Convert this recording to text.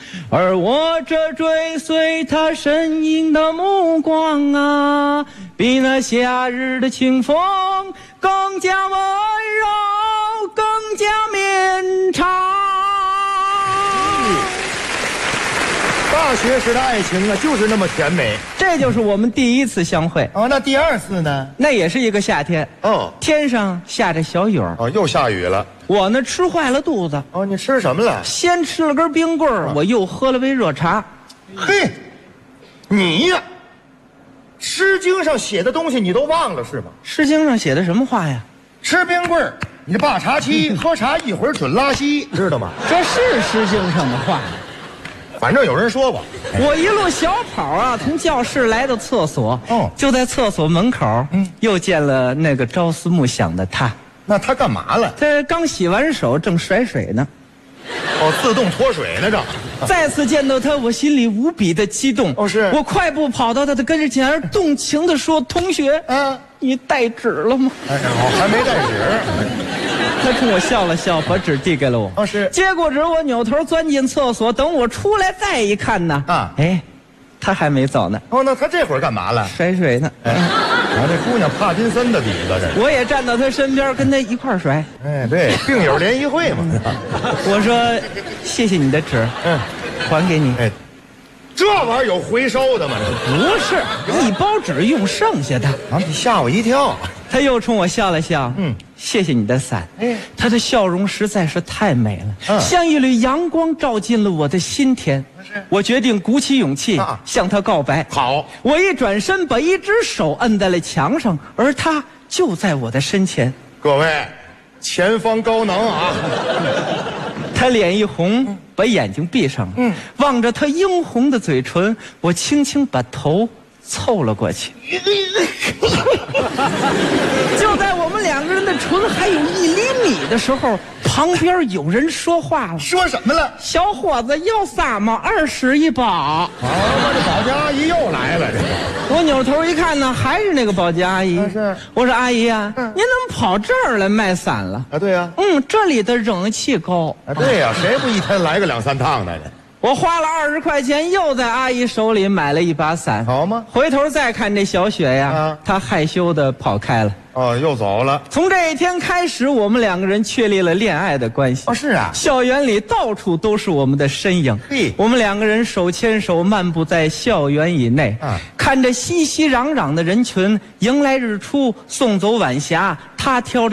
而我这追随他身影的目光啊，比那夏日的清风更加温柔，更加绵长。 大学时的爱情啊，就是那么甜美。 这就是我们第一次相会。 哦，那第二次呢？ 那也是一个夏天。 哦， 天上下着小雨儿。 哦，又下雨了。 我呢吃坏了肚子。 哦，你吃什么了？ 先吃了根冰棍儿，我又喝了杯热茶。 嘿，你呀，《诗经》上写的东西你都忘了是吗？ 《诗经》上写的什么话呀？ 吃冰棍儿，你霸茶期，喝茶一会儿准拉稀，知道吗？ 这是《诗经》上的话。 反正有人说过。 我一路小跑啊，从教室来到厕所。 哦， 就在厕所门口，又见了那个朝思暮想的他。 那他干嘛了？ 他刚洗完手，正甩水呢。 哦，自动脱水呢这。 再次见到他，我心里无比的激动。 哦，是。 我快步跑到他的跟前，动情地说：“同学，你带纸了吗？” 哎，我还没带纸。 他冲我笑了笑，把纸递给了我。 哦，是。 接过纸，我扭头钻进厕所。等我出来再一看呢，哎，他还没走呢。 哦，那他这会儿干嘛了？ 甩水呢。 哎，这姑娘帕金森的底子这。 我也站到他身边，跟他一块儿甩。 哎，对，病友联谊会嘛。 我说：“谢谢你的纸，还给你。” 哎，这玩意儿有回收的吗？ 不是，一包纸用剩下的。 啊，你吓我一跳。 他又冲我笑了笑，谢谢你的伞。他的笑容实在是太美了，像一缕阳光照进了我的心田。我决定鼓起勇气向他告白。 好， 我一转身，把一只手摁在了墙上，而他就在我的身前。 各位，前方高能啊！ 他脸一红，把眼睛闭上了。望着他殷红的嘴唇，我轻轻把头凑了过去。就在我们两个人的唇还有1厘米的时候，旁边有人说话了。 说什么了？ 小伙子要仨吗？20一包。 这保洁阿姨又来了。 我扭头一看呢，还是那个保洁阿姨。 是。 我说阿姨啊，您怎么跑这儿来卖伞了？ 啊，对呀。 这里的冷气高。 啊，对呀，谁不一天来个2、3趟的？ 我花了20块钱，又在阿姨手里买了一把伞。 好吗？ 回头再看这小雪呀，她害羞地跑开了。 哦，又走了。 从这一天开始，我们两个人确立了恋爱的关系。 哦，是啊。 校园里到处都是我们的身影。我们两个人手牵手漫步在校园以内，看着熙熙攘攘的人群，迎来日出，送走晚霞。他挑着